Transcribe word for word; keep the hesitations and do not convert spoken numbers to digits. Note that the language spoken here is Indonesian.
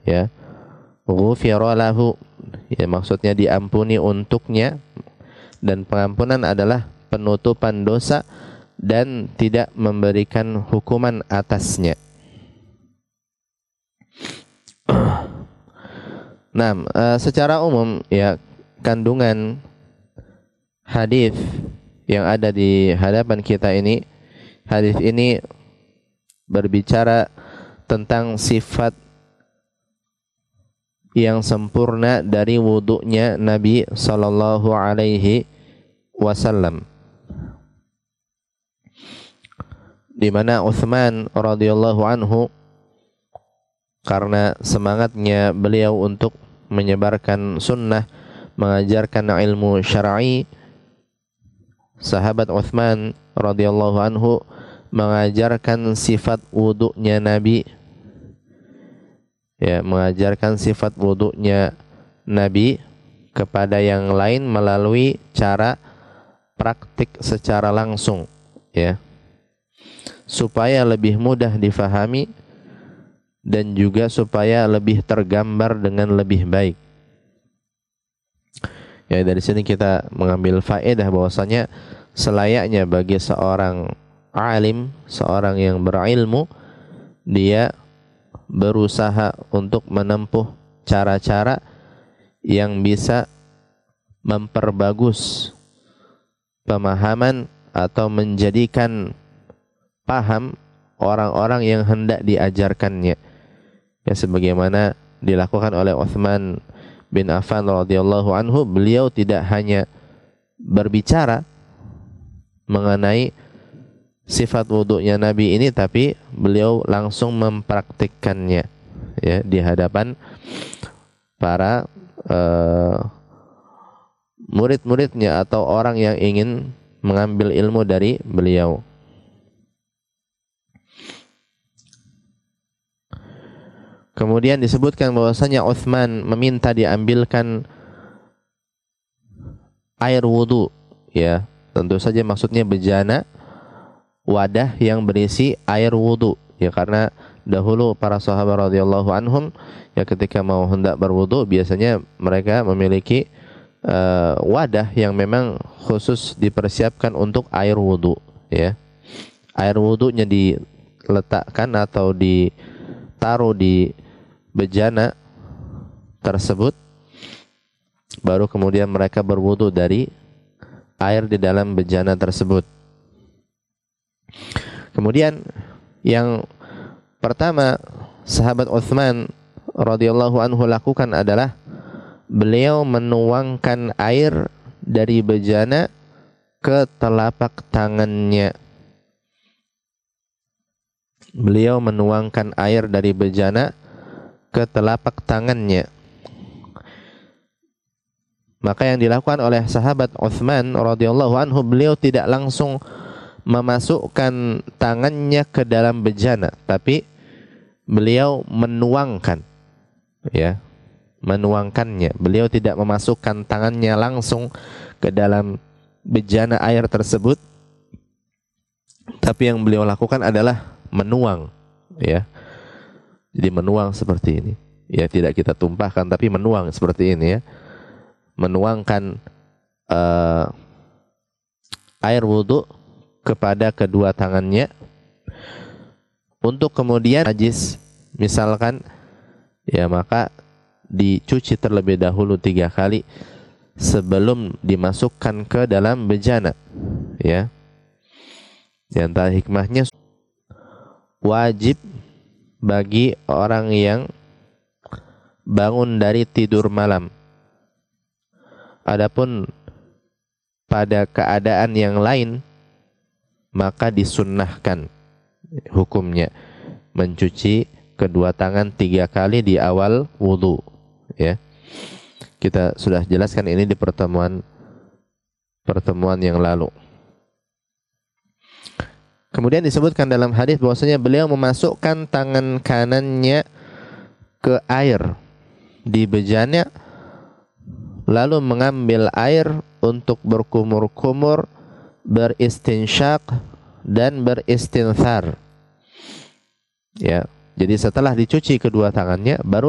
ya. Ghufira lahu, ya maksudnya diampuni untuknya, dan pengampunan adalah penutupan dosa dan tidak memberikan hukuman atasnya. Nah, uh, secara umum ya, kandungan hadis yang ada di hadapan kita ini, hadis ini berbicara tentang sifat yang sempurna dari wudunya Nabi sallallahu alaihi wasallam, di mana Utsman radhiyallahu anhu, karena semangatnya beliau untuk menyebarkan sunnah, mengajarkan ilmu syar'i, sahabat Utsman radhiyallahu anhu mengajarkan sifat wudunya Nabi, ya, mengajarkan sifat wudunya Nabi kepada yang lain melalui cara praktik secara langsung, ya, supaya lebih mudah difahami dan juga supaya lebih tergambar dengan lebih baik. Ya, dari sini kita mengambil faedah bahwasanya selayaknya bagi seorang alim, seorang yang berilmu, dia berusaha untuk menempuh cara-cara yang bisa memperbagus pemahaman atau menjadikan paham orang-orang yang hendak diajarkannya. Ya, sebagaimana dilakukan oleh Utsman bin Affan radhiyallahu anhu, beliau tidak hanya berbicara mengenai sifat wudunya Nabi ini, tapi beliau langsung mempraktikkannya, ya, di hadapan para uh, murid-muridnya atau orang yang ingin mengambil ilmu dari beliau. Kemudian disebutkan bahwasanya Utsman meminta diambilkan air wudu, ya, tentu saja maksudnya bejana, wadah yang berisi air wudu, ya, karena dahulu para sahabat radhiyallahu anhum, ya, ketika mau hendak berwudu biasanya mereka memiliki uh, wadah yang memang khusus dipersiapkan untuk air wudu, ya. Air wudunya diletakkan atau ditaruh di bejana tersebut, baru kemudian mereka berwudu dari air di dalam bejana tersebut. Kemudian yang pertama sahabat Utsman radhiyallahu anhu lakukan adalah beliau menuangkan air dari bejana ke telapak tangannya. Beliau menuangkan air dari bejana ke telapak tangannya. Maka yang dilakukan oleh sahabat Utsman radhiyallahu anhu, beliau tidak langsung memasukkan tangannya ke dalam bejana, tapi beliau menuangkan, ya, menuangkannya. Beliau tidak memasukkan tangannya langsung ke dalam bejana air tersebut, tapi yang beliau lakukan adalah menuang, ya. Jadi menuang seperti ini, ya, tidak kita tumpahkan tapi menuang seperti ini, ya, menuangkan uh, air wudu kepada kedua tangannya untuk kemudian najis misalkan, ya, maka dicuci terlebih dahulu tiga kali sebelum dimasukkan ke dalam bejana, ya. Di antara hikmahnya, wajib bagi orang yang bangun dari tidur malam, adapun pada keadaan yang lain maka disunnahkan hukumnya mencuci kedua tangan tiga kali di awal wudu, ya. Kita sudah jelaskan ini di pertemuan pertemuan yang lalu. Kemudian disebutkan dalam hadis bahwasanya beliau memasukkan tangan kanannya ke air di bejana, lalu mengambil air untuk berkumur-kumur, beristinsyak dan beristinthar, ya. Jadi setelah dicuci kedua tangannya, baru